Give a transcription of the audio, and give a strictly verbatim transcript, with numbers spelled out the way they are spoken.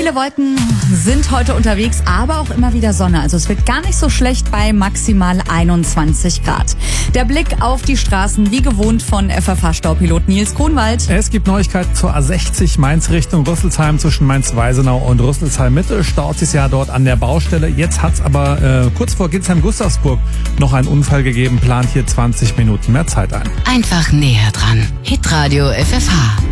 Viele Wolken sind heute unterwegs, aber auch immer wieder Sonne. Also es wird gar nicht so schlecht bei maximal einundzwanzig Grad. Der Blick auf die Straßen, wie gewohnt von F F H-Staupilot Nils Kronwald. Es gibt Neuigkeiten zur A sechzig Mainz Richtung Rüsselsheim zwischen Mainz-Weisenau und Rüsselsheim-Mitte. Staut sich ja dort an der Baustelle. Jetzt hat's aber äh, kurz vor Gitzheim-Gustavsburg noch einen Unfall gegeben. Plant hier zwanzig Minuten mehr Zeit ein. Einfach näher dran. Hitradio F F H.